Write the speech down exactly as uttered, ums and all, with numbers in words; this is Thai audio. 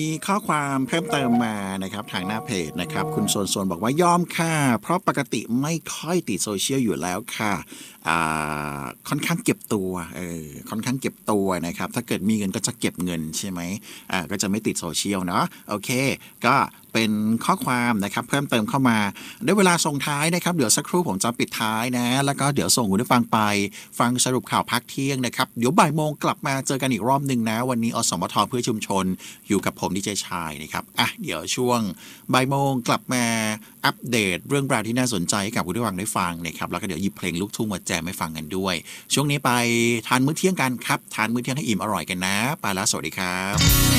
มีข้อความเพิ่มเติมมานะครับทางหน้าเพจนะครับคุณโซนโซนบอกว่ายอมค่ะเพราะปกติไม่ค่อยติดโซเชียลอยู่แล้วค่ะอ่าค่อนข้างเก็บตัวเออค่อนข้างเก็บตัวนะครับถ้าเกิดมีเงินก็จะเก็บเงินใช่ไหมอ่าก็จะไม่ติดโซเชียลเนาะโอเคก็เป็นข้อความนะครับเพิ่มเติมเข้ามาได้เวลาส่งท้ายนะครับเดี๋ยวสักครู่ผมจะปิดท้ายนะแล้วก็เดี๋ยวส่งคุณผู้ฟังไปฟังสรุปข่าวพักเที่ยงนะครับเดี๋ยวบ่ายโมงกลับมาเจอกันอีกรอบหนึ่งนะวันนี้อสมทเพื่อชุมชนอยู่กับผมดีเจชายนะครับอ่ะเดี๋ยวช่วงบ่ายโมงกลับมาอัปเดตเรื่องราวที่น่าสนใจให้กับคุณผู้ฟังได้ฟังนะครับแล้วก็เดี๋ยวหยิบเพลงลูกทุ่งมาแจมให้ฟังกันด้วยช่วงนี้ไปทานมื้อเที่ยงกันครับทานมื้อเที่ยงให้อิ่มอร่อยกันนะไปแล้วสวัสดีครับ